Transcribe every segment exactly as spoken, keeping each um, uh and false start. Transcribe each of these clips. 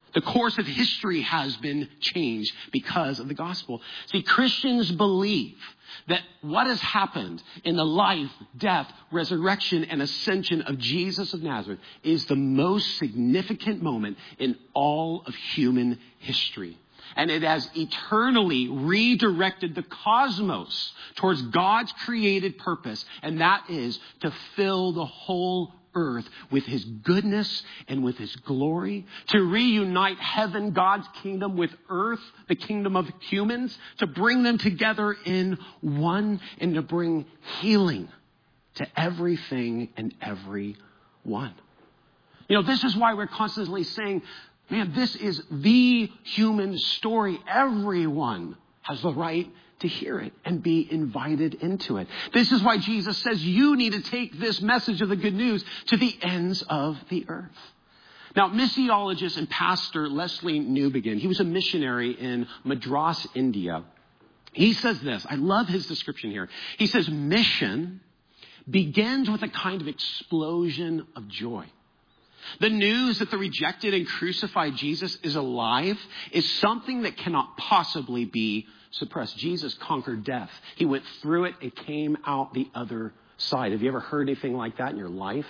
The course of history has been changed because of the gospel. See, Christians believe that what has happened in the life, death, resurrection, and ascension of Jesus of Nazareth is the most significant moment in all of human history. And it has eternally redirected the cosmos towards God's created purpose. And that is to fill the whole earth with his goodness and with his glory, to reunite heaven, God's kingdom, with earth, the kingdom of humans, to bring them together in one, and to bring healing to everything and everyone. You know, this is why we're constantly saying, man, this is the human story. Everyone has the right to hear it and be invited into it. This is why Jesus says you need to take this message of the good news to the ends of the earth. Now, missiologist and pastor Leslie Newbigin, he was a missionary in Madras, India. He says this, I love his description here. He says, mission begins with a kind of explosion of joy. The news that the rejected and crucified Jesus is alive is something that cannot possibly be suppressed. Jesus conquered death. He went through it and came out the other side. Have you ever heard anything like that in your life?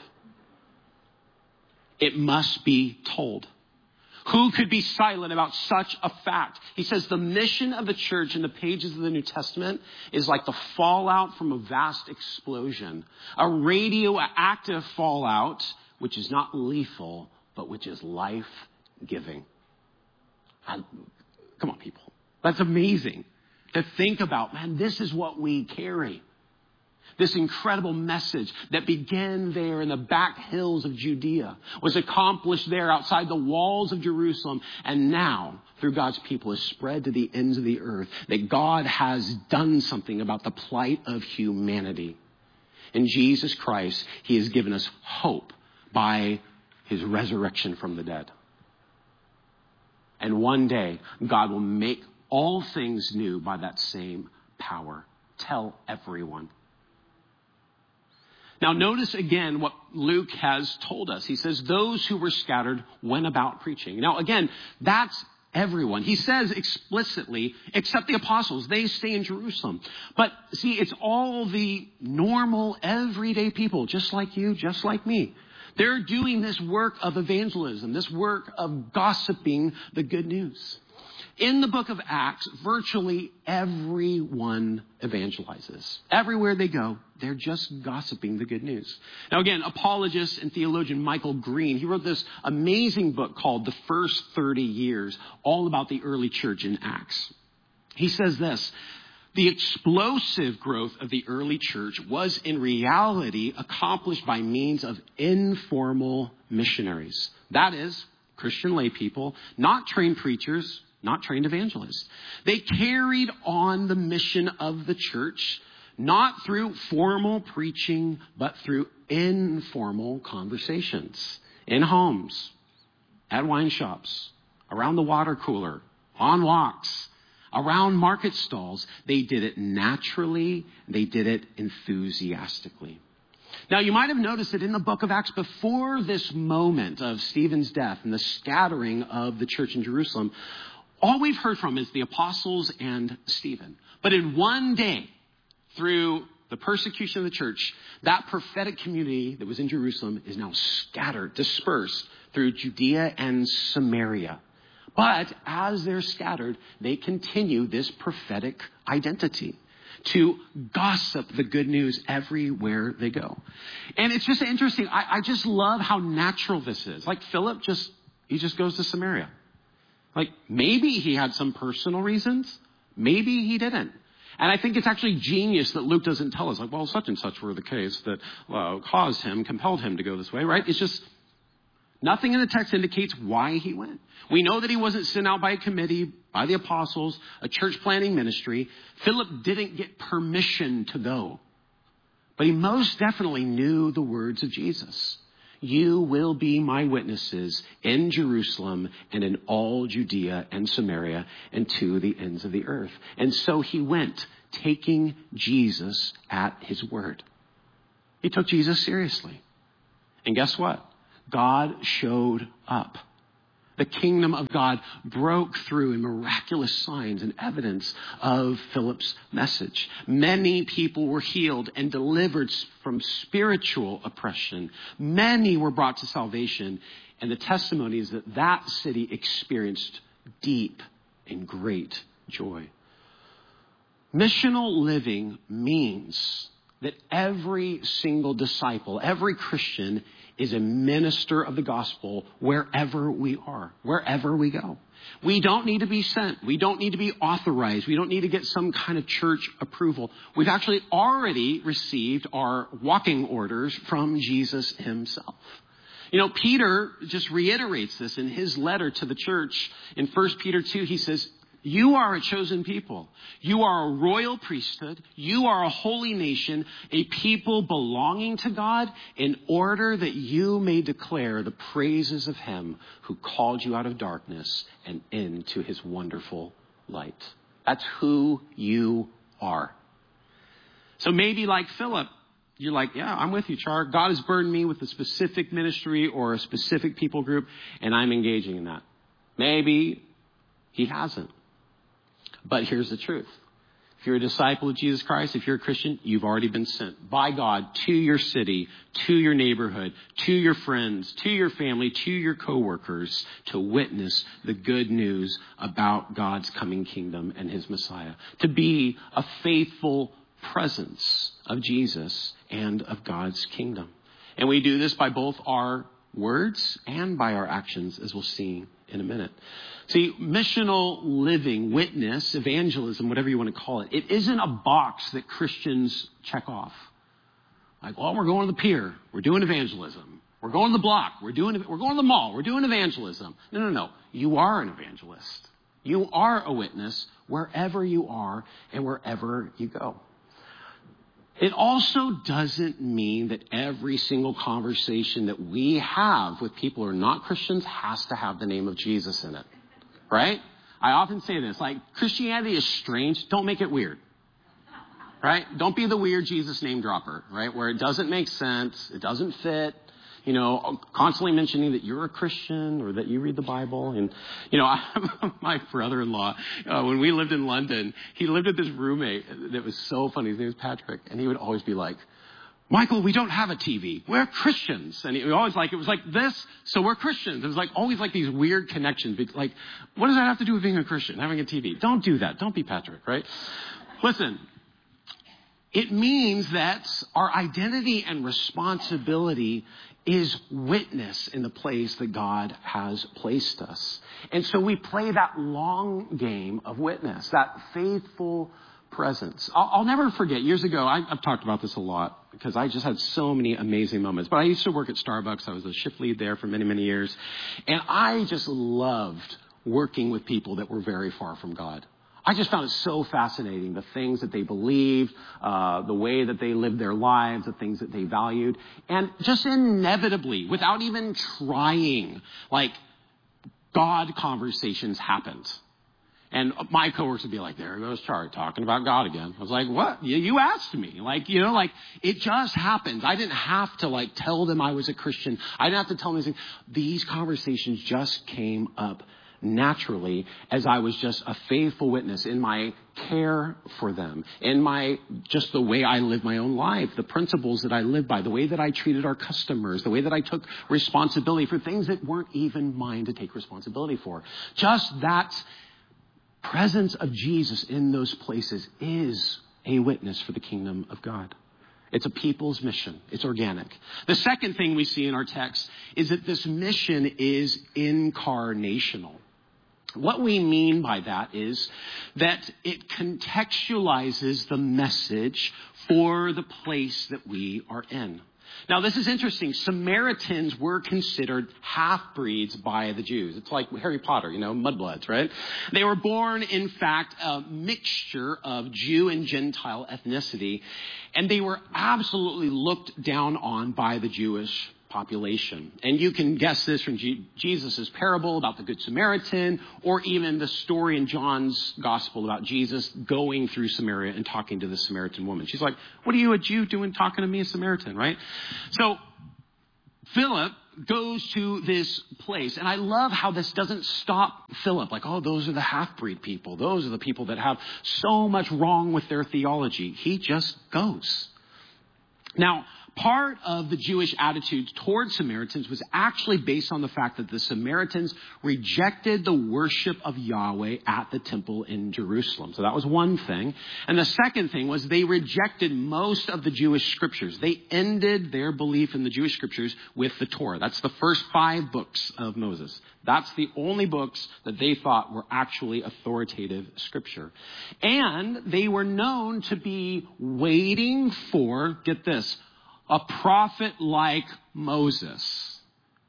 It must be told. Who could be silent about such a fact? He says the mission of the church in the pages of the New Testament is like the fallout from a vast explosion. A radioactive fallout which is not lethal, but which is life-giving. I, come on, people. That's amazing to think about. Man, this is what we carry. This incredible message that began there in the back hills of Judea was accomplished there outside the walls of Jerusalem, and now, through God's people, is spread to the ends of the earth, that God has done something about the plight of humanity. In Jesus Christ, he has given us hope by his resurrection from the dead. And one day, God will make all things new by that same power. Tell everyone. Now, notice again what Luke has told us. He says, those who were scattered went about preaching. Now, again, that's everyone. He says explicitly, except the apostles, they stay in Jerusalem. But see, it's all the normal, everyday people, just like you, just like me. They're doing this work of evangelism, this work of gossiping the good news. In the book of Acts, virtually everyone evangelizes. Everywhere they go, they're just gossiping the good news. Now again, apologist and theologian Michael Green, he wrote this amazing book called The First thirty years, all about the early church in Acts. He says this, the explosive growth of the early church was in reality accomplished by means of informal missionaries. That is, Christian lay people, not trained preachers, not trained evangelists. They carried on the mission of the church, not through formal preaching, but through informal conversations in homes, at wine shops, around the water cooler, on walks, around market stalls. They did it naturally. They did it enthusiastically. Now, you might have noticed that in the book of Acts, before this moment of Stephen's death and the scattering of the church in Jerusalem, all we've heard from is the apostles and Stephen. But in one day, through the persecution of the church, that prophetic community that was in Jerusalem is now scattered, dispersed through Judea and Samaria. But as they're scattered, they continue this prophetic identity to gossip the good news everywhere they go. And it's just interesting. I, I just love how natural this is. Like Philip just, he just goes to Samaria. Like maybe he had some personal reasons. Maybe he didn't. And I think it's actually genius that Luke doesn't tell us, like, well, such and such were the case that uh, caused him, compelled him to go this way, right? It's just nothing in the text indicates why he went. We know that he wasn't sent out by a committee, by the apostles, a church planting ministry. Philip didn't get permission to go. But he most definitely knew the words of Jesus. You will be my witnesses in Jerusalem and in all Judea and Samaria and to the ends of the earth. And so he went, taking Jesus at his word. He took Jesus seriously. And guess what? God showed up. The kingdom of God broke through in miraculous signs and evidence of Philip's message. Many people were healed and delivered from spiritual oppression. Many were brought to salvation. And the testimony is that that city experienced deep and great joy. Missional living means that every single disciple, every Christian is a minister of the gospel wherever we are, wherever we go. We don't need to be sent. We don't need to be authorized. We don't need to get some kind of church approval. We've actually already received our walking orders from Jesus himself. You know, Peter just reiterates this in his letter to the church. In First Peter two, he says, you are a chosen people. You are a royal priesthood. You are a holy nation, a people belonging to God, in order that you may declare the praises of him who called you out of darkness and into his wonderful light. That's who you are. So maybe like Philip, you're like, yeah, I'm with you, Char. God has burdened me with a specific ministry or a specific people group, and I'm engaging in that. Maybe he hasn't. But here's the truth. If you're a disciple of Jesus Christ, if you're a Christian, you've already been sent by God to your city, to your neighborhood, to your friends, to your family, to your coworkers to witness the good news about God's coming kingdom and his Messiah. To be a faithful presence of Jesus and of God's kingdom. And we do this by both our words and by our actions, as we'll see in a minute. See, missional living, witness, evangelism, whatever you want to call it, it isn't a box that Christians check off. Like, well, we're going to the pier. We're doing evangelism. We're going to the block. We're doing, we're going to the mall. We're doing evangelism. No, no, no. You are an evangelist. You are a witness wherever you are and wherever you go. It also doesn't mean that every single conversation that we have with people who are not Christians has to have the name of Jesus in it, right? I often say this, like, Christianity is strange. Don't make it weird, right? Don't be the weird Jesus name dropper, right? Where it doesn't make sense. It doesn't fit. You know, constantly mentioning that you're a Christian or that you read the Bible. And, you know, I, my brother-in-law, uh, when we lived in London, he lived with this roommate that was so funny. His name was Patrick. And he would always be like, Michael, we don't have a T V. We're Christians. And he was always like, it was like this, so we're Christians. It was like always like these weird connections. Like, what does that have to do with being a Christian, having a T V? Don't do that. Don't be Patrick, right? Listen. It means that our identity and responsibility is witness in the place that God has placed us. And so we play that long game of witness, that faithful presence. I'll, I'll never forget, years ago, I, I've talked about this a lot because I just had so many amazing moments. But I used to work at Starbucks. I was a shift lead there for many, many years. And I just loved working with people that were very far from God. I just found it so fascinating, the things that they believed, uh, the way that they lived their lives, the things that they valued. And just inevitably, without even trying, like, God conversations happened. And my coworkers would be like, there goes Charlie talking about God again. I was like, what? You, you asked me. Like, you know, like, it just happens. I didn't have to, like, tell them I was a Christian. I didn't have to tell them anything. These conversations just came up naturally as I was just a faithful witness in my care for them, in my, just the way I lived my own life, the principles that I lived by, the way that I treated our customers, the way that I took responsibility for things that weren't even mine to take responsibility for. Just that presence of Jesus in those places is a witness for the kingdom of God. It's a people's mission. It's organic. The second thing we see in our text is that this mission is incarnational. What we mean by that is that it contextualizes the message for the place that we are in. Now, this is interesting. Samaritans were considered half-breeds by the Jews. It's like Harry Potter, you know, mudbloods, right? They were born, in fact, a mixture of Jew and Gentile ethnicity, and they were absolutely looked down on by the Jewish population. And you can guess this from G- Jesus' parable about the Good Samaritan, or even the story in John's gospel about Jesus going through Samaria and talking to the Samaritan woman. She's like, what are you, a Jew, doing talking to me, a Samaritan, right? So Philip goes to this place. And I love how this doesn't stop Philip. Like, oh, those are the half-breed people. Those are the people that have so much wrong with their theology. He just goes. Now, part of the Jewish attitude towards Samaritans was actually based on the fact that the Samaritans rejected the worship of Yahweh at the temple in Jerusalem. So that was one thing. And the second thing was they rejected most of the Jewish scriptures. They ended their belief in the Jewish scriptures with the Torah. That's the first five books of Moses. That's the only books that they thought were actually authoritative scripture. And they were known to be waiting for, get this, a prophet like Moses,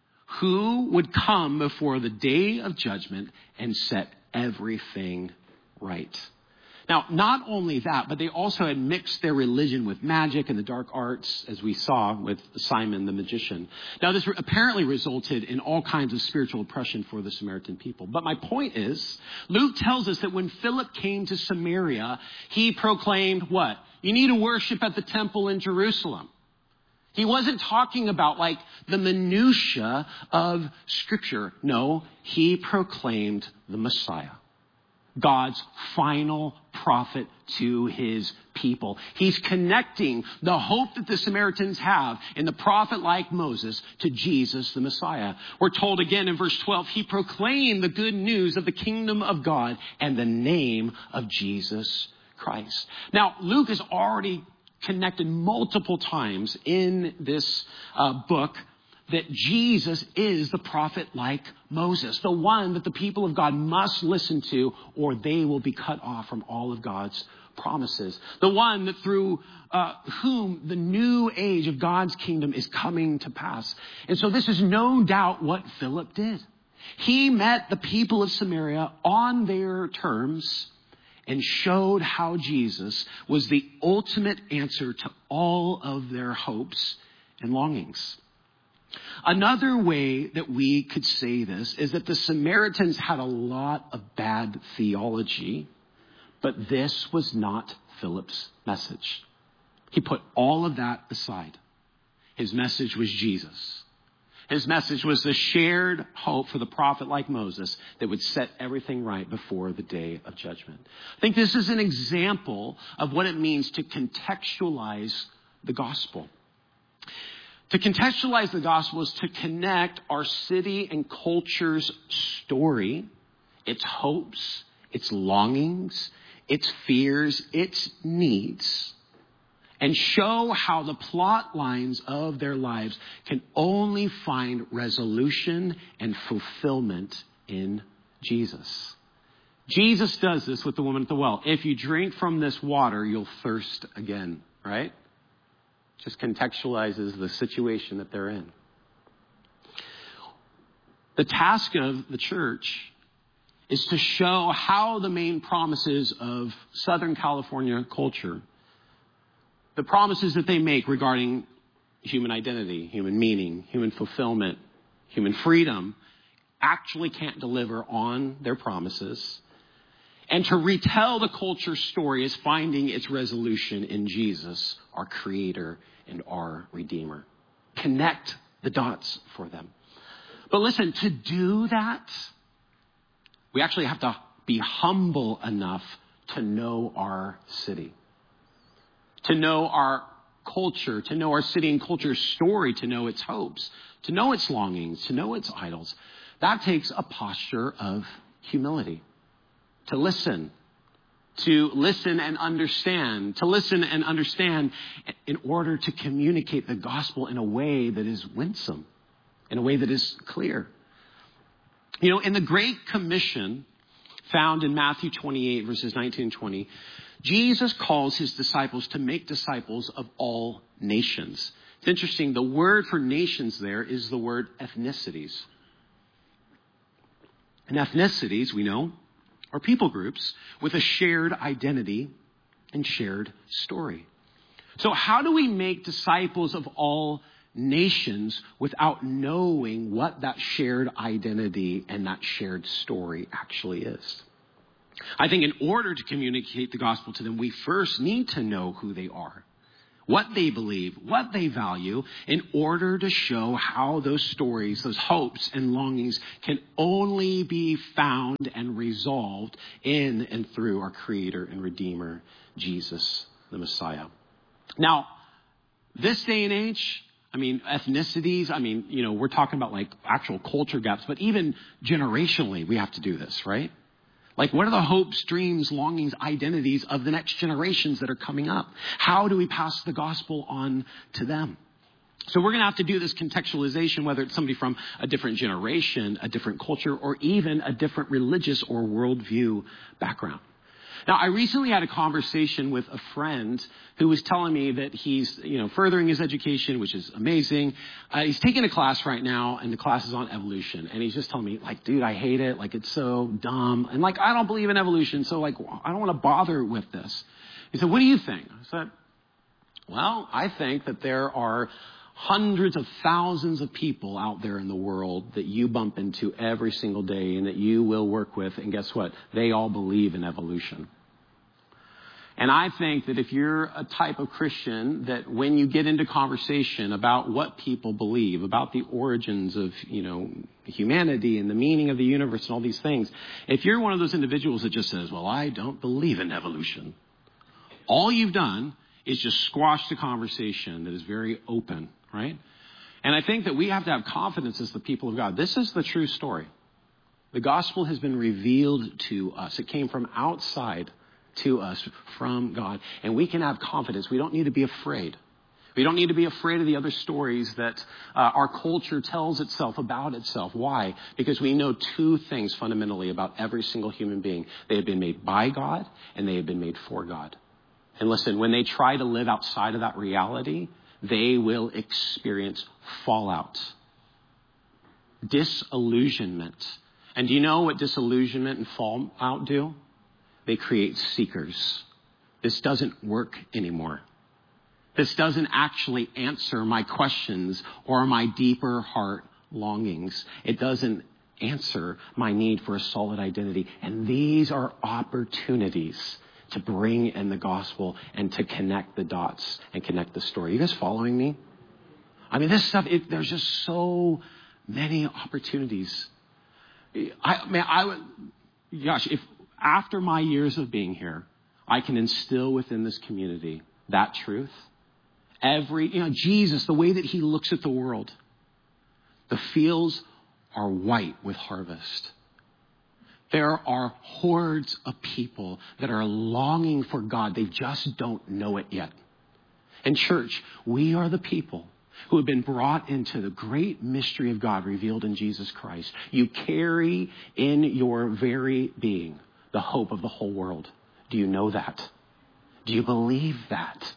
who would come before the day of judgment and set everything right. Now, not only that, but they also had mixed their religion with magic and the dark arts, as we saw with Simon the magician. Now, this apparently resulted in all kinds of spiritual oppression for the Samaritan people. But my point is, Luke tells us that when Philip came to Samaria, he proclaimed what? You need to worship at the temple in Jerusalem. He wasn't talking about like the minutia of Scripture. No, he proclaimed the Messiah, God's final prophet to his people. He's connecting the hope that the Samaritans have in the prophet like Moses to Jesus, the Messiah. We're told again in verse twelve, he proclaimed the good news of the kingdom of God and the name of Jesus Christ. Now, Luke has already connected multiple times in this uh, book that Jesus is the prophet like Moses, the one that the people of God must listen to or they will be cut off from all of God's promises. The one that through uh, whom the new age of God's kingdom is coming to pass. And so this is no doubt what Philip did. He met the people of Samaria on their terms and showed how Jesus was the ultimate answer to all of their hopes and longings. Another way that we could say this is that the Samaritans had a lot of bad theology, but this was not Philip's message. He put all of that aside. His message was Jesus. His message was the shared hope for the prophet like Moses that would set everything right before the day of judgment. I think this is an example of what it means to contextualize the gospel. To contextualize the gospel is to connect our city and culture's story, its hopes, its longings, its fears, its needs, and show how the plot lines of their lives can only find resolution and fulfillment in Jesus. Jesus does this with the woman at the well. If you drink from this water, you'll thirst again, right? Just contextualizes the situation that they're in. The task of the church is to show how the main promises of Southern California culture, the promises that they make regarding human identity, human meaning, human fulfillment, human freedom, actually can't deliver on their promises. And to retell the culture story is finding its resolution in Jesus, our Creator and our Redeemer. Connect the dots for them. But listen, to do that, we actually have to be humble enough to know our city, to know our culture, to know our city and culture's story, to know its hopes, to know its longings, to know its idols. That takes a posture of humility. To listen, to listen and understand, to listen and understand in order to communicate the gospel in a way that is winsome, in a way that is clear. You know, in the Great Commission found in Matthew twenty-eight, verses nineteen and twenty, Jesus calls his disciples to make disciples of all nations. It's interesting. The word for nations there is the word ethnicities. And ethnicities, we know, are people groups with a shared identity and shared story. So how do we make disciples of all nations without knowing what that shared identity and that shared story actually is? I think in order to communicate the gospel to them, we first need to know who they are. what they believe, what they value, in order to show how those stories, those hopes and longings can only be found and resolved in and through our Creator and Redeemer, Jesus, the Messiah. Now, this day and age, I mean, ethnicities, I mean, you know, we're talking about like actual culture gaps, but even generationally, we have to do this, right? Like, what are the hopes, dreams, longings, identities of the next generations that are coming up? How do we pass the gospel on to them? So we're going to have to do this contextualization, whether it's somebody from a different generation, a different culture, or even a different religious or worldview background. Now, I recently had a conversation with a friend who was telling me that he's, you know, furthering his education, which is amazing. Uh, he's taking a class right now, and the class is on evolution. And he's just telling me, like, dude, I hate it. Like, it's so dumb. And, like, I don't believe in evolution, so, like, I don't want to bother with this. He said, what do you think? I said, well, I think that there are hundreds of thousands of people out there in the world that you bump into every single day and that you will work with. And guess what? They all believe in evolution. And I think that if you're a type of Christian that when you get into conversation about what people believe, about the origins of, you know, humanity and the meaning of the universe and all these things, if you're one of those individuals that just says, well, I don't believe in evolution, all you've done is just squash the conversation that is very open. Right? And I think that we have to have confidence as the people of God. This is the true story. The gospel has been revealed to us. It came from outside to us from God. And we can have confidence. We don't need to be afraid. We don't need to be afraid of the other stories that uh, our culture tells itself about itself. Why? Because we know two things fundamentally about every single human being. They have been made by God and they have been made for God. And listen, when they try to live outside of that reality, they will experience fallout, disillusionment. And do you know what disillusionment and fallout do? They create seekers. This doesn't work anymore. This doesn't actually answer my questions or my deeper heart longings. It doesn't answer my need for a solid identity. And these are opportunities to bring in the gospel and to connect the dots and connect the story. You guys following me? I mean, this stuff, it, there's just so many opportunities. I man, I would, gosh, if after my years of being here, I can instill within this community that truth. Every, you know, Jesus, the way that he looks at the world, the fields are white with harvest. There are hordes of people that are longing for God. They just don't know it yet. And church, we are the people who have been brought into the great mystery of God revealed in Jesus Christ. You carry in your very being the hope of the whole world. Do you know that? Do you believe that?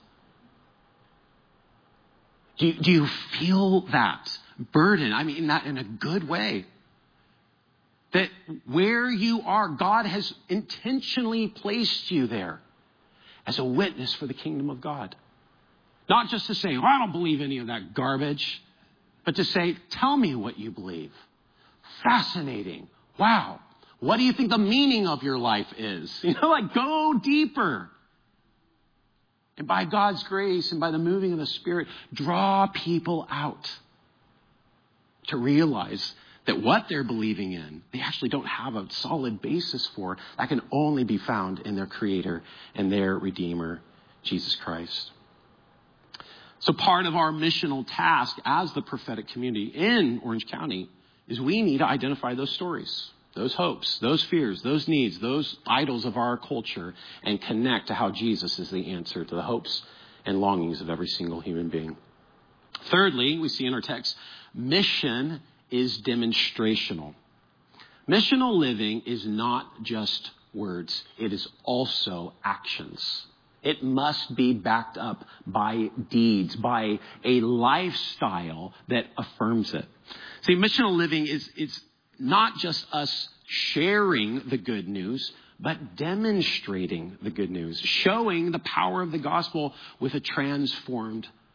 Do you, do you feel that burden? I mean, not in a good way. That where you are, God has intentionally placed you there as a witness for the kingdom of God. Not just to say, oh, I don't believe any of that garbage, but to say, tell me what you believe. Fascinating. Wow. What do you think the meaning of your life is? You know, like go deeper. And by God's grace and by the moving of the Spirit, draw people out to realize that what they're believing in, they actually don't have a solid basis for. That can only be found in their Creator and their Redeemer, Jesus Christ. So part of our missional task as the prophetic community in Orange County is we need to identify those stories, those hopes, those fears, those needs, those idols of our culture, and connect to how Jesus is the answer to the hopes and longings of every single human being. Thirdly, we see in our text, mission is demonstrational. Missional living is not just words. It is also actions. It must be backed up by deeds, by a lifestyle that affirms it. See, missional living is it's not just us sharing the good news, but demonstrating the good news, showing the power of the gospel with a transformed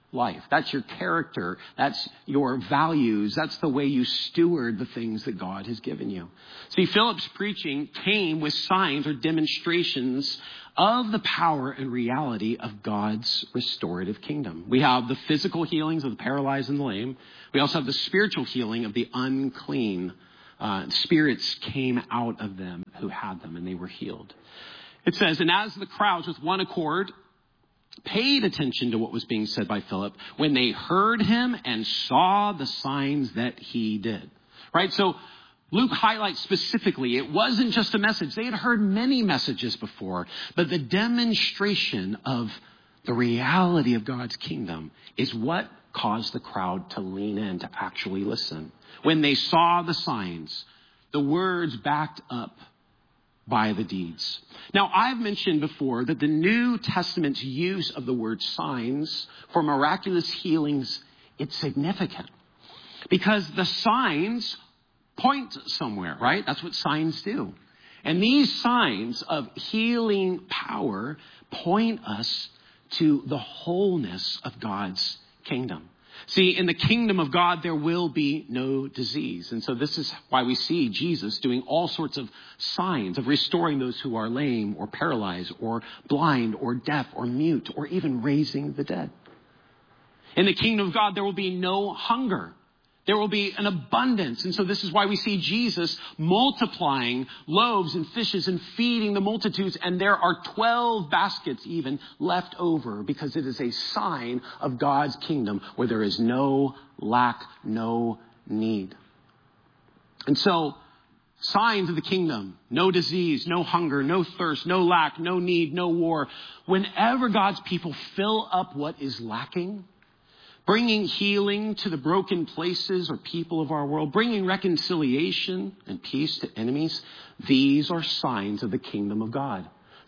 life. That's your character. That's your values. That's the way you steward the things that God has given you. See, Philip's preaching came with signs or demonstrations of the power and reality of God's restorative kingdom. We have the physical healings of the paralyzed and the lame. We also have the spiritual healing of the unclean. Uh, spirits came out of them who had them, and they were healed. It says, and as the crowds with one accord paid attention to what was being said by Philip, when they heard him and saw the signs that he did. Right? So Luke highlights specifically, it wasn't just a message. They had heard many messages before, but the demonstration of the reality of God's kingdom is what caused the crowd to lean in, to actually listen. When they saw the signs, the words backed up by the deeds. Now, I've mentioned before that the New Testament's use of the word signs for miraculous healings, it's significant. Because the signs point somewhere, right? That's what signs do. And these signs of healing power point us to the wholeness of God's kingdom. See, in the kingdom of God, there will be no disease. And so this is why we see Jesus doing all sorts of signs of restoring those who are lame or paralyzed or blind or deaf or mute or even raising the dead. In the kingdom of God, there will be no hunger. There will be an abundance. And so this is why we see Jesus multiplying loaves and fishes and feeding the multitudes. And there are twelve baskets even left over because it is a sign of God's kingdom where there is no lack, no need. And so signs of the kingdom, no disease, no hunger, no thirst, no lack, no need, no war. Whenever God's people fill up what is lacking, bringing healing to the broken places or people of our world, bringing reconciliation and peace to enemies. These are signs of the kingdom of God,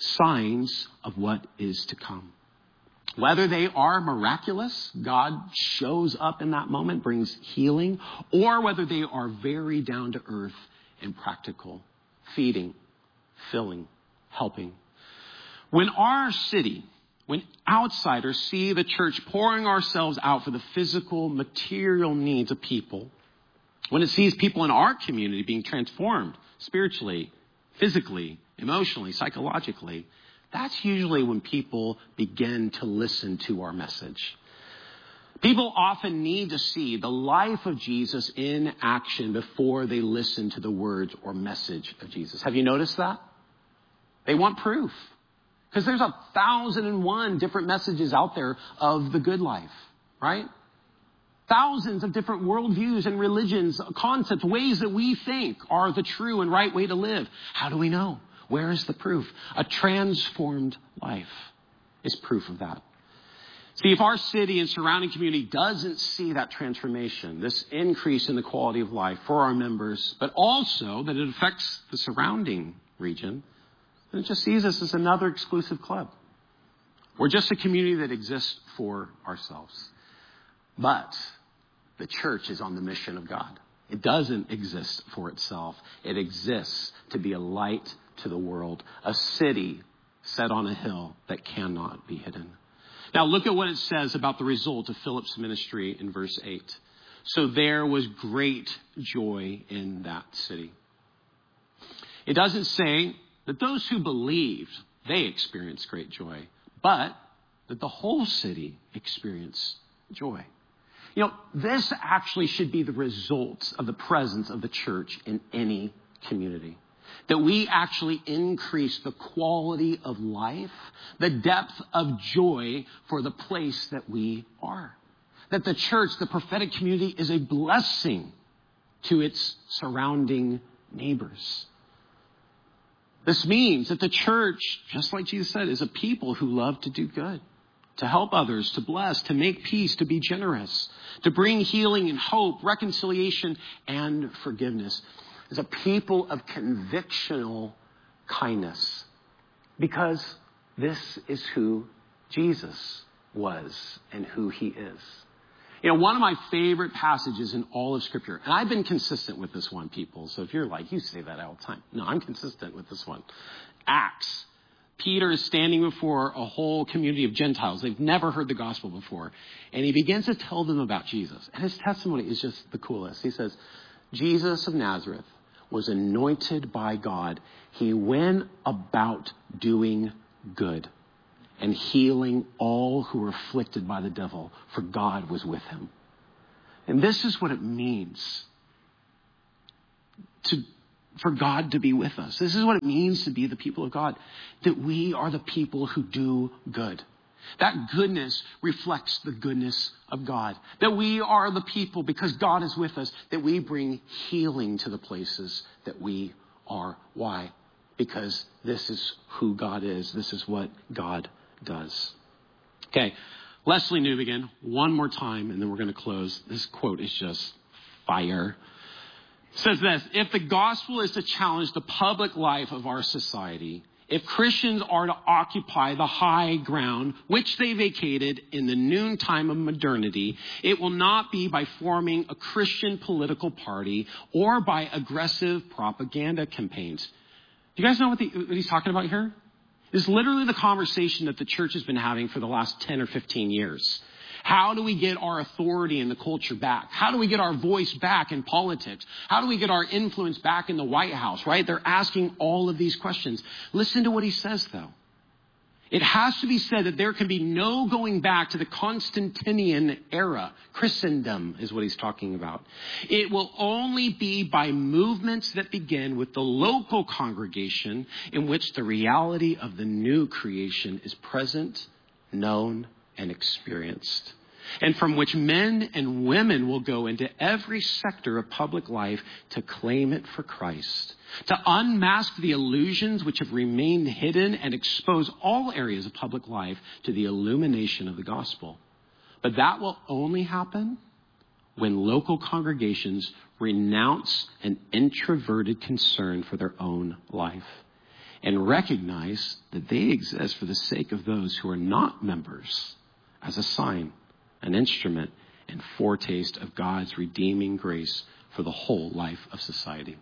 signs of what is to come. Whether they are miraculous, God shows up in that moment, brings healing, or whether they are very down to earth and practical, feeding, filling, helping. When our city, when outsiders see the church pouring ourselves out for the physical, material needs of people, when it sees people in our community being transformed spiritually, physically, emotionally, psychologically, that's usually when people begin to listen to our message. People often need to see the life of Jesus in action before they listen to the words or message of Jesus. Have you noticed that? They want proof. Because there's a thousand and one different messages out there of the good life, right? Thousands of different worldviews and religions, concepts, ways that we think are the true and right way to live. How do we know? Where is the proof? A transformed life is proof of that. See, if our city and surrounding community doesn't see that transformation, this increase in the quality of life for our members, but also that it affects the surrounding region, and it just sees us as another exclusive club. We're just a community that exists for ourselves. But the church is on the mission of God. It doesn't exist for itself. It exists to be a light to the world, a city set on a hill that cannot be hidden. Now look at what it says about the result of Philip's ministry in verse eight. So there was great joy in that city. It doesn't say that those who believed, they experienced great joy, but that the whole city experienced joy. You know, this actually should be the result of the presence of the church in any community. That we actually increase the quality of life, the depth of joy for the place that we are. That the church, the prophetic community, is a blessing to its surrounding neighbors. This means that the church, just like Jesus said, is a people who love to do good, to help others, to bless, to make peace, to be generous, to bring healing and hope, reconciliation, and forgiveness. Is a people of convictional kindness, because this is who Jesus was and who he is. You know, one of my favorite passages in all of Scripture, and I've been consistent with this one, people. So if you're like, you say that all the time. No, I'm consistent with this one. Acts. Peter is standing before a whole community of Gentiles. They've never heard the gospel before. And he begins to tell them about Jesus. And his testimony is just the coolest. He says, Jesus of Nazareth was anointed by God. He went about doing good and healing all who were afflicted by the devil, for God was with him. And this is what it means to for God to be with us. This is what it means to be the people of God, that we are the people who do good. That goodness reflects the goodness of God. That we are the people, because God is with us, that we bring healing to the places that we are. Why? Because this is who God is. This is what God does. Okay, Leslie Newbegin, one more time, and then we're going to close. This quote is just fire. Says this: if the gospel is to challenge the public life of our society, if Christians are to occupy the high ground which they vacated in the noontime of modernity, it will not be by forming a Christian political party or by aggressive propaganda campaigns. Do you guys know what, the, what he's talking about here? It's literally the conversation that the church has been having for the last ten or fifteen years. How do we get our authority in the culture back? How do we get our voice back in politics? How do we get our influence back in the White House, right? They're asking all of these questions. Listen to what he says, though. It has to be said that there can be no going back to the Constantinian era. Christendom is what he's talking about. It will only be by movements that begin with the local congregation in which the reality of the new creation is present, known, and experienced, and from which men and women will go into every sector of public life to claim it for Christ, to unmask the illusions which have remained hidden and expose all areas of public life to the illumination of the gospel. But that will only happen when local congregations renounce an introverted concern for their own life and recognize that they exist for the sake of those who are not members, as a sign, an instrument, and foretaste of God's redeeming grace for the whole life of society.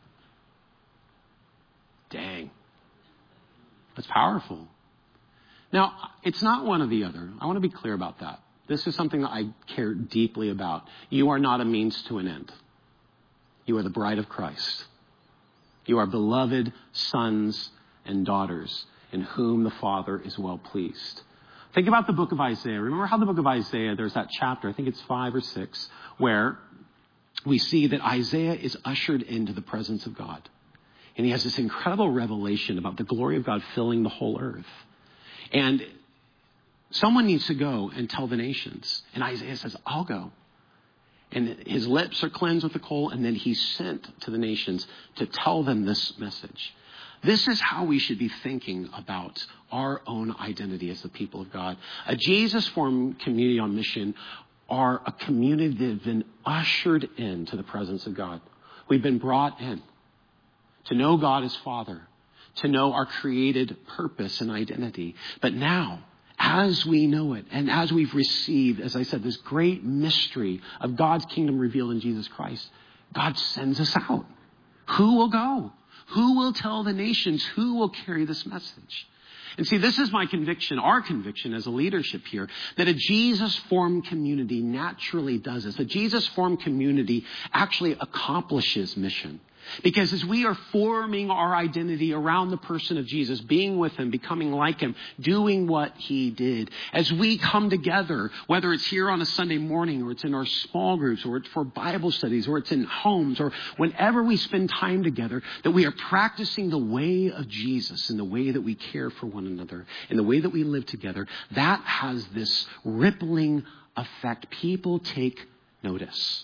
Dang. That's powerful. Now, it's not one or the other. I want to be clear about that. This is something that I care deeply about. You are not a means to an end. You are the bride of Christ. You are beloved sons and daughters in whom the Father is well pleased. Think about the book of Isaiah. Remember how the book of Isaiah, there's that chapter, I think it's five or six, where we see that Isaiah is ushered into the presence of God. And he has this incredible revelation about the glory of God filling the whole earth. And someone needs to go and tell the nations. And Isaiah says, I'll go. And his lips are cleansed with the coal, and then he's sent to the nations to tell them this message. This is how we should be thinking about our own identity as the people of God. A Jesus-formed community on mission are a community that have been ushered into the presence of God. We've been brought in to know God as Father, to know our created purpose and identity. But now, as we know it, and as we've received, as I said, this great mystery of God's kingdom revealed in Jesus Christ, God sends us out. Who will go? Who will tell the nations? Who will carry this message? And see, this is my conviction, our conviction as a leadership here, that a Jesus-formed community naturally does this. A Jesus-formed community actually accomplishes mission. Because as we are forming our identity around the person of Jesus, being with him, becoming like him, doing what he did, as we come together, whether it's here on a Sunday morning or it's in our small groups or it's for Bible studies or it's in homes or whenever we spend time together, that we are practicing the way of Jesus in the way that we care for one another, in the way that we live together, that has this rippling effect. People take notice.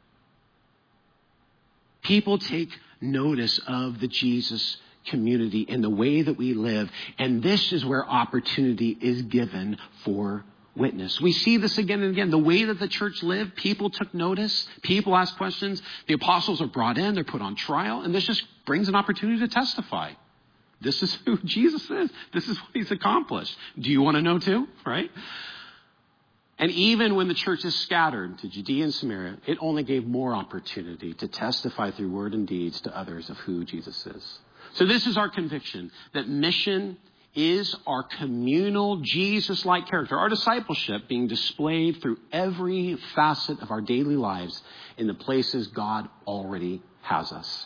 People take notice of the Jesus community in the way that we live. And this is where opportunity is given for witness. We see this again and again. The way that the church lived, people took notice. People asked questions. The apostles are brought in. They're put on trial. And this just brings an opportunity to testify. This is who Jesus is. This is what he's accomplished. Do you want to know too? Right? And even when the church is scattered to Judea and Samaria, it only gave more opportunity to testify through word and deeds to others of who Jesus is. So this is our conviction, that mission is our communal Jesus-like character, our discipleship being displayed through every facet of our daily lives in the places God already has us.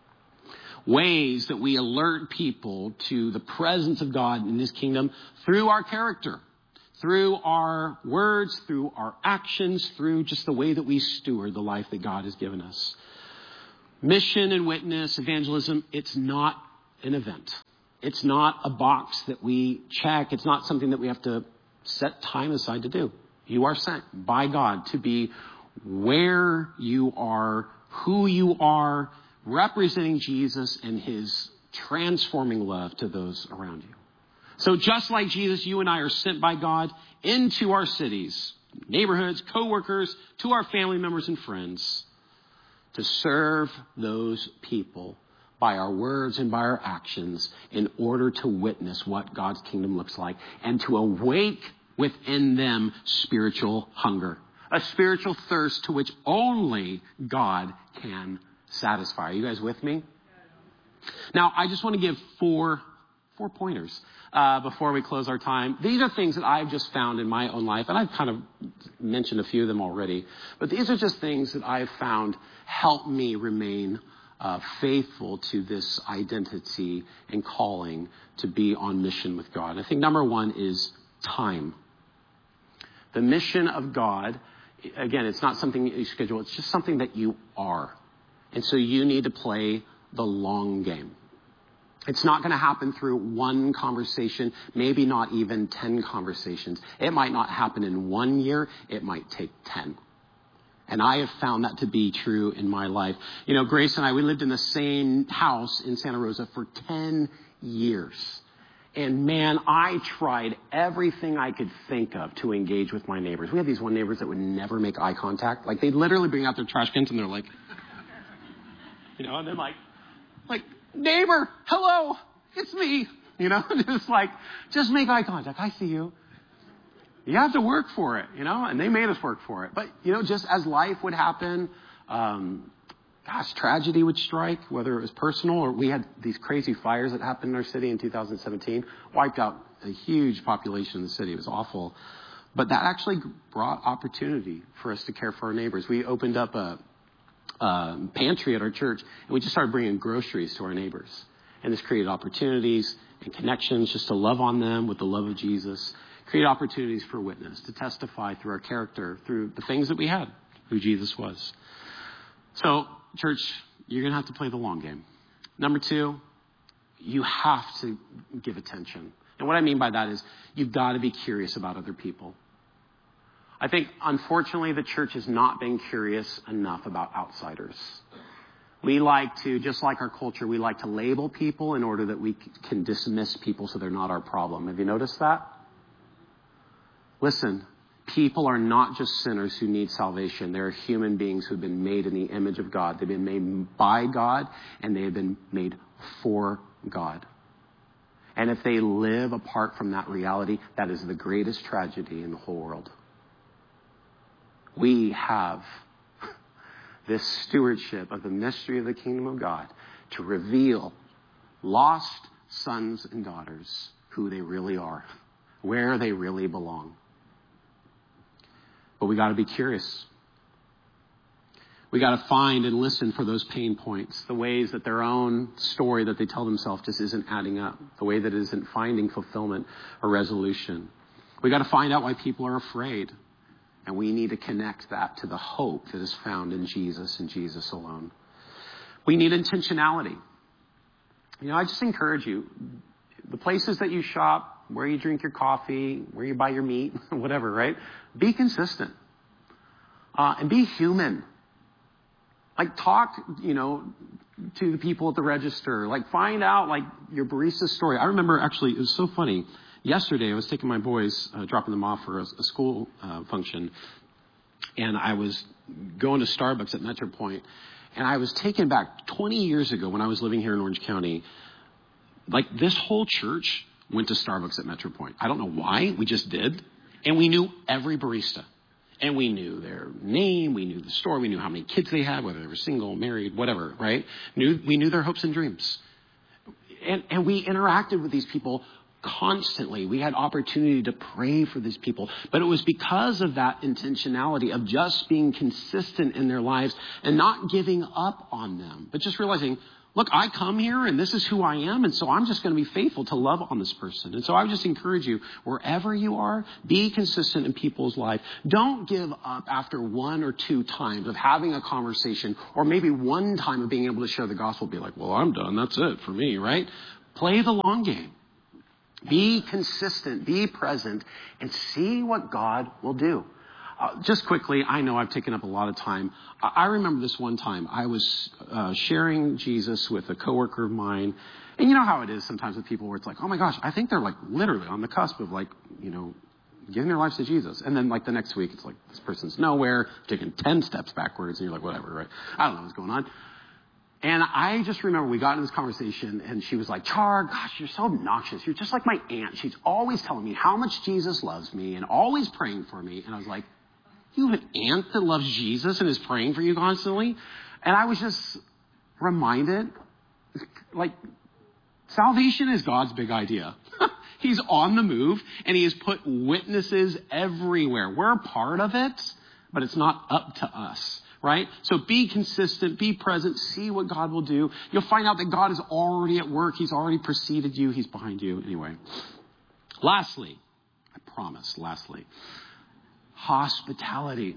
Ways that we alert people to the presence of God in his kingdom through our character, through our words, through our actions, through just the way that we steward the life that God has given us. Mission and witness, evangelism, it's not an event. It's not a box that we check. It's not something that we have to set time aside to do. You are sent by God to be where you are, who you are, representing Jesus and his transforming love to those around you. So just like Jesus, you and I are sent by God into our cities, neighborhoods, co-workers, to our family members and friends to serve those people by our words and by our actions in order to witness what God's kingdom looks like and to awake within them spiritual hunger, a spiritual thirst to which only God can satisfy. Are you guys with me? Now, I just want to give four, four pointers uh, before we close our time. These are things that I've just found in my own life, and I've kind of mentioned a few of them already, but these are just things that I've found help me remain Uh, faithful to this identity and calling to be on mission with God. And I think number one is time. The mission of God, again, it's not something you schedule. It's just something that you are. And so you need to play the long game. It's not going to happen through one conversation, maybe not even ten conversations. It might not happen in one year. It might take ten. And I have found that to be true in my life. You know, Grace and I, we lived in the same house in Santa Rosa for ten years. And man, I tried everything I could think of to engage with my neighbors. We had these one neighbors that would never make eye contact. Like, they'd literally bring out their trash cans and they're like, you know, and then like, like, neighbor, hello, it's me. You know, just like, just make eye contact. I see you. You have to work for it, you know, and they made us work for it. But, you know, just as life would happen, um, gosh, tragedy would strike, whether it was personal or we had these crazy fires that happened in our city in two thousand seventeen, wiped out a huge population in the city. It was awful. But that actually brought opportunity for us to care for our neighbors. We opened up a, a pantry at our church, and we just started bringing groceries to our neighbors. And this created opportunities and connections just to love on them with the love of Jesus. Create opportunities for witness, to testify through our character, through the things that we had, who Jesus was. So, church, you're going to have to play the long game. Number two, you have to give attention. And what I mean by that is you've got to be curious about other people. I think, unfortunately, the church has not been curious enough about outsiders. We like to, just like our culture, we like to label people in order that we can dismiss people so they're not our problem. Have you noticed that? Listen, people are not just sinners who need salvation. They're human beings who've been made in the image of God. They've been made by God, and they have been made for God. And if they live apart from that reality, that is the greatest tragedy in the whole world. We have this stewardship of the mystery of the kingdom of God to reveal lost sons and daughters who they really are, where they really belong. But we got to be curious. We got to find and listen for those pain points, the ways that their own story that they tell themselves just isn't adding up, the way that it isn't finding fulfillment or resolution. We got to find out why people are afraid. And we need to connect that to the hope that is found in Jesus and Jesus alone. We need intentionality. You know, I just encourage you, the places that you shop, where you drink your coffee, where you buy your meat, whatever, right? Be consistent. Uh, and be human. Like, talk, you know, to the people at the register. Like, find out, like, your barista's story. I remember, actually, it was so funny. Yesterday, I was taking my boys, uh, dropping them off for a, a school uh, function, and I was going to Starbucks at Metro Point, and I was taken back twenty years ago when I was living here in Orange County. Like, this whole church went to Starbucks at Metro Point. I don't know why, we just did, and we knew every barista, and we knew their name, we knew the store, we knew how many kids they had, whether they were single, married, whatever, right? Knew, we knew their hopes and dreams, and, and we interacted with these people constantly. We had opportunity to pray for these people. But it was because of that intentionality of just being consistent in their lives and not giving up on them, but just realizing, look, I come here and this is who I am. And so I'm just going to be faithful to love on this person. And so I would just encourage you, wherever you are, be consistent in people's life. Don't give up after one or two times of having a conversation, or maybe one time of being able to share the gospel. Be like, well, I'm done. That's it for me, right? Play the long game. Be consistent, be present, and see what God will do. Uh, just quickly, I know I've taken up a lot of time. I, I remember this one time. I was uh, sharing Jesus with a coworker of mine. And you know how it is sometimes with people where it's like, oh my gosh, I think they're like literally on the cusp of like, you know, giving their lives to Jesus. And then like the next week, it's like this person's nowhere, taking ten steps backwards. And you're like, whatever, right? I don't know what's going on. And I just remember we got in this conversation and she was like, Char, gosh, you're so obnoxious. You're just like my aunt. She's always telling me how much Jesus loves me and always praying for me. And I was like, you have an aunt that loves Jesus and is praying for you constantly? And I was just reminded, like, salvation is God's big idea. He's on the move and he has put witnesses everywhere. We're a part of it, but it's not up to us. Right? So be consistent, be present, see what God will do. You'll find out that God is already at work. He's already preceded you. He's behind you. Anyway. Lastly, I promise, lastly, hospitality.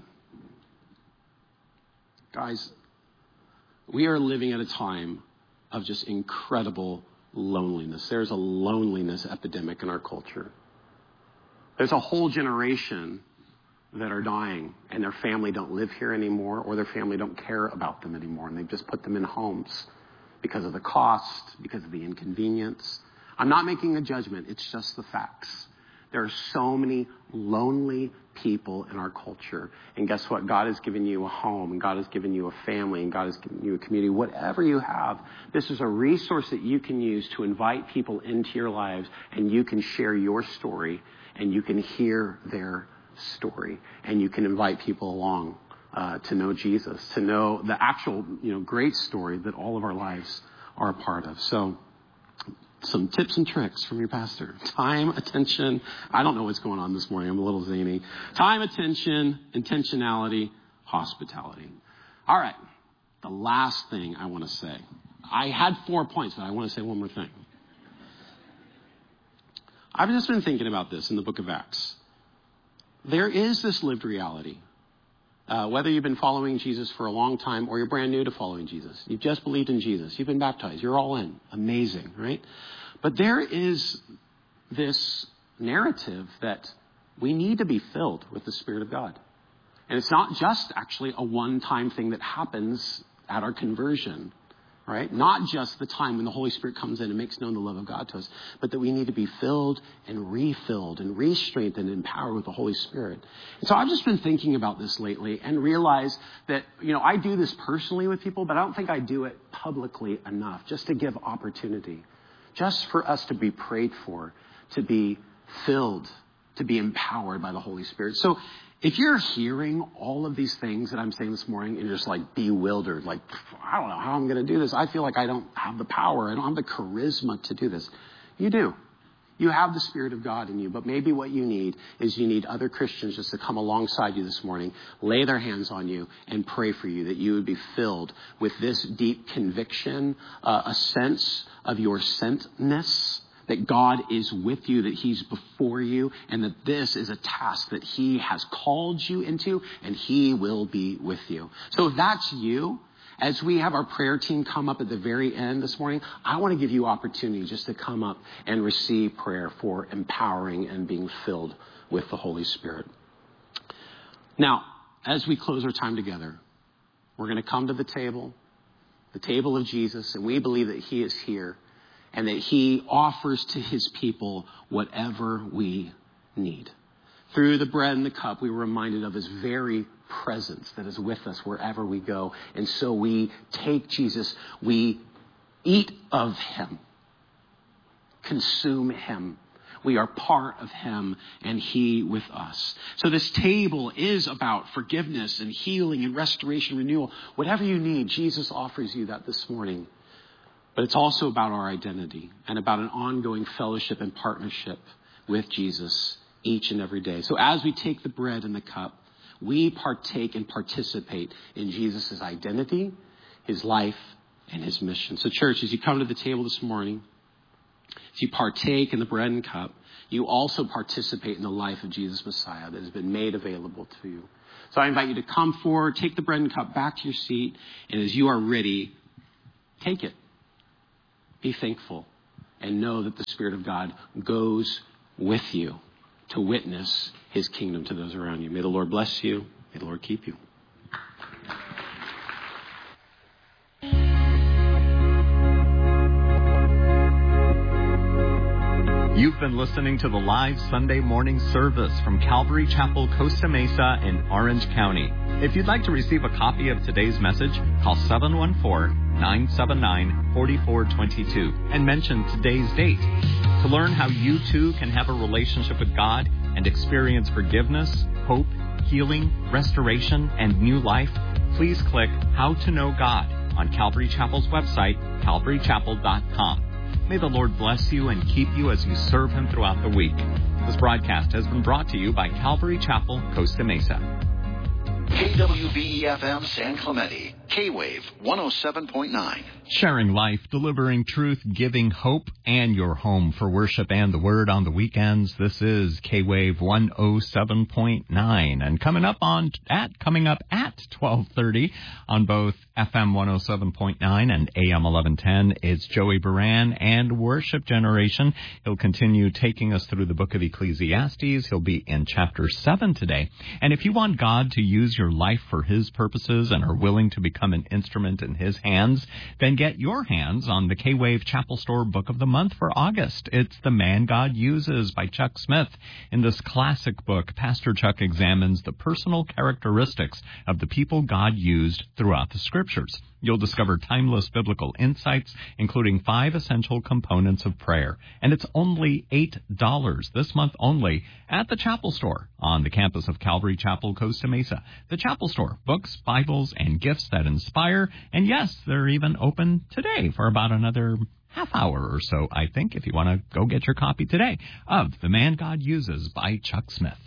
Guys, we are living at a time of just incredible loneliness. There's a loneliness epidemic in our culture. There's a whole generation that are dying and their family don't live here anymore, or their family don't care about them anymore, and they've just put them in homes because of the cost, because of the inconvenience. I'm not making a judgment. It's just the facts. There are so many lonely people in our culture. And guess what? God has given you a home, and God has given you a family, and God has given you a community. Whatever you have, this is a resource that you can use to invite people into your lives, and you can share your story, and you can hear their story, and you can invite people along uh, to know Jesus, to know the actual, you know, great story that all of our lives are a part of. So some tips and tricks from your pastor. Time, attention. I don't know what's going on this morning. I'm a little zany. Time, attention, intentionality, hospitality. All right. The last thing I want to say. I had four points, but I want to say one more thing. I've just been thinking about this in the book of Acts. There is this lived reality. Uh, whether you've been following Jesus for a long time or you're brand new to following Jesus. You've just believed in Jesus. You've been baptized. You're all in. Amazing, right? But there is this narrative that we need to be filled with the Spirit of God. And it's not just actually a one-time thing that happens at our conversion, right? Not just the time when the Holy Spirit comes in and makes known the love of God to us, but that we need to be filled and refilled and re-strengthened and empowered with the Holy Spirit. And so I've just been thinking about this lately and realized that, you know, I do this personally with people, but I don't think I do it publicly enough, just to give opportunity, just for us to be prayed for, to be filled, to be empowered by the Holy Spirit. So if you're hearing all of these things that I'm saying this morning and you're just like bewildered, like, I don't know how I'm going to do this. I feel like I don't have the power. I don't have the charisma to do this. You do. You have the Spirit of God in you, but maybe what you need is you need other Christians just to come alongside you this morning, lay their hands on you and pray for you, that you would be filled with this deep conviction, uh, a sense of your sentness, that God is with you, that he's before you, and that this is a task that he has called you into, and he will be with you. So if that's you, as we have our prayer team come up at the very end this morning, I want to give you opportunity just to come up and receive prayer for empowering and being filled with the Holy Spirit. Now, as we close our time together, we're going to come to the table, the table of Jesus, and we believe that he is here, and that he offers to his people whatever we need. Through the bread and the cup, we were reminded of his very presence that is with us wherever we go. And so we take Jesus, we eat of him, consume him. We are part of him and he with us. So this table is about forgiveness and healing and restoration, renewal. Whatever you need, Jesus offers you that this morning. But it's also about our identity and about an ongoing fellowship and partnership with Jesus each and every day. So as we take the bread and the cup, we partake and participate in Jesus' identity, his life, and his mission. So church, as you come to the table this morning, as you partake in the bread and cup, you also participate in the life of Jesus Messiah that has been made available to you. So I invite you to come forward, take the bread and cup back to your seat, and as you are ready, take it. Be thankful and know that the Spirit of God goes with you to witness his kingdom to those around you. May the Lord bless you. May the Lord keep you. You've been listening to the live Sunday morning service from Calvary Chapel, Costa Mesa in Orange County. If you'd like to receive a copy of today's message, call seven one four, nine seven nine, four four two two and mention today's date. To learn how you too can have a relationship with God and experience forgiveness, hope, healing, restoration, and new life, please click How to Know God on Calvary Chapel's website, calvary chapel dot com. May the Lord bless you and keep you as you serve him throughout the week. This broadcast has been brought to you by Calvary Chapel, Costa Mesa. K W B E F M San Clemente, K-Wave one oh seven point nine. Sharing life, delivering truth, giving hope, and your home for worship and the word on the weekends. This is K-Wave one oh seven point nine. And coming up on at coming up at twelve thirty on both F M one oh seven point nine and A M eleven ten is Joey Baran and Worship Generation. He'll continue taking us through the book of Ecclesiastes. He'll be in chapter seven today. And if you want God to use your life for his purposes and are willing to become an instrument in his hands, then get your hands on the K-Wave Chapel Store Book of the Month for August. It's The Man God Uses by Chuck Smith. In this classic book, Pastor Chuck examines the personal characteristics of the people God used throughout the Scriptures. You'll discover timeless biblical insights, including five essential components of prayer. And it's only eight dollars this month only at the Chapel Store on the campus of Calvary Chapel, Costa Mesa. The Chapel Store, books, Bibles, and gifts that inspire. And yes, they're even open today for about another half hour or so, I think, if you want to go get your copy today of The Man God Uses by Chuck Smith.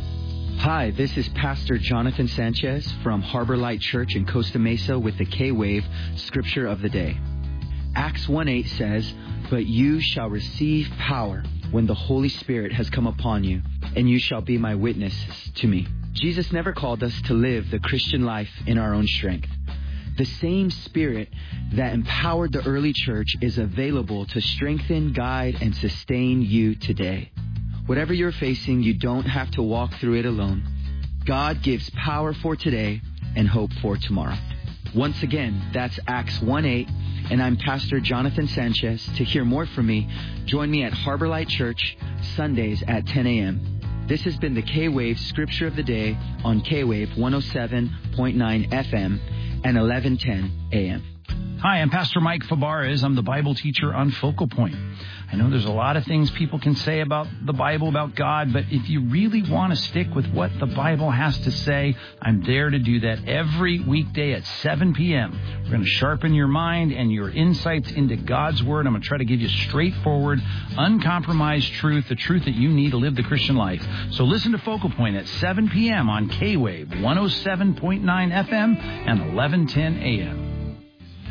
Hi, this is Pastor Jonathan Sanchez from Harbor Light Church in Costa Mesa with the K-Wave Scripture of the Day. Acts one eight says, "But you shall receive power when the Holy Spirit has come upon you, and you shall be my witnesses to me." Jesus never called us to live the Christian life in our own strength. The same Spirit that empowered the early church is available to strengthen, guide, and sustain you today. Whatever you're facing, you don't have to walk through it alone. God gives power for today and hope for tomorrow. Once again, that's Acts one eight, and I'm Pastor Jonathan Sanchez. To hear more from me, join me at Harbor Light Church, Sundays at ten a.m. This has been the K-Wave Scripture of the Day on K-Wave one oh seven point nine F M and eleven ten a.m. Hi, I'm Pastor Mike Fabarez. I'm the Bible teacher on Focal Point. I know there's a lot of things people can say about the Bible, about God, but if you really want to stick with what the Bible has to say, I'm there to do that every weekday at seven p.m. We're going to sharpen your mind and your insights into God's Word. I'm going to try to give you straightforward, uncompromised truth, the truth that you need to live the Christian life. So listen to Focal Point at seven p.m. on K-Wave one oh seven point nine F M and eleven ten a.m.